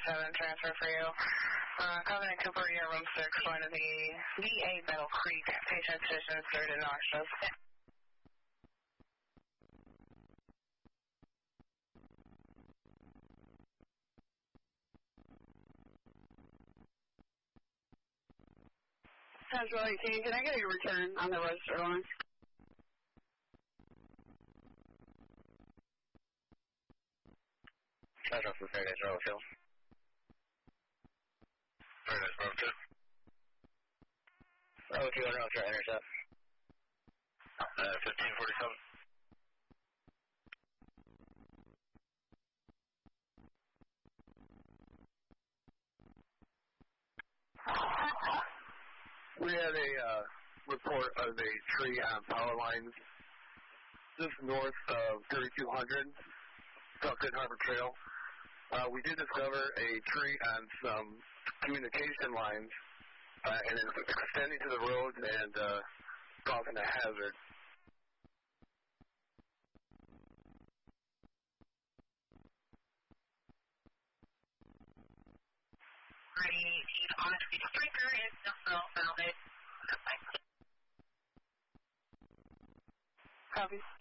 37 transfer for you. Covenant Cooper, your room 6, going to the VA Battle Creek. Patient condition is third and nauseous. Central 18, can I get a return on the register line? Central for Paradise Row 2. Paradise Row 2. Row 2 and Row 2, intercept. 1547. We had a report of a tree on power lines just north of 3200, Falcon Harbor Trail. We did discover a tree on some communication lines, and it's extending to the road and causing a hazard. Honesty Striker is still founded. Copy.